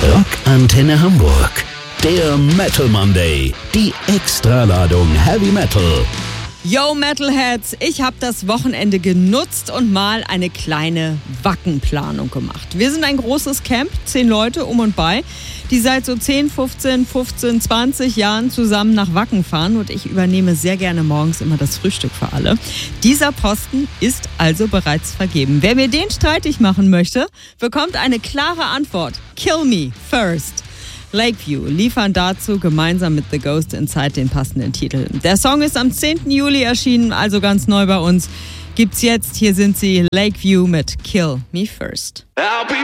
Rock Antenne Hamburg. Der Metal Monday. Die Extraladung Heavy Metal. Yo Metalheads, ich habe das Wochenende genutzt und mal eine kleine Wackenplanung gemacht. Wir sind ein großes Camp, 10 Leute um und bei, die seit so 10, 15, 20 Jahren zusammen nach Wacken fahren und ich übernehme sehr gerne morgens immer das Frühstück für alle. Dieser Posten ist also bereits vergeben. Wer mir den streitig machen möchte, bekommt eine klare Antwort. Kill me first. Lakeview liefern dazu gemeinsam mit The Ghost Inside den passenden Titel. Der Song ist am 10. Juli erschienen, also ganz neu bei uns. Gibt's jetzt, hier sind sie, Lakeview mit Kill Me First. I'll be